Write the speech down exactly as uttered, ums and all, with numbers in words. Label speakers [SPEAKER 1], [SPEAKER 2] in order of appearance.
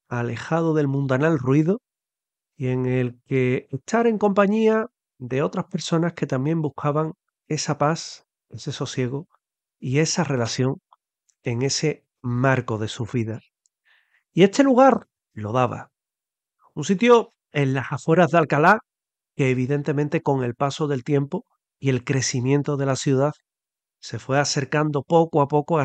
[SPEAKER 1] alejado del mundanal ruido y en el que estar en compañía de otras personas que también buscaban esa paz, ese sosiego y esa relación en ese marco de sus vidas. Y este lugar lo daba. Un sitio en las afueras de Alcalá que evidentemente con el paso del tiempo y el crecimiento de la ciudad se fue acercando poco a poco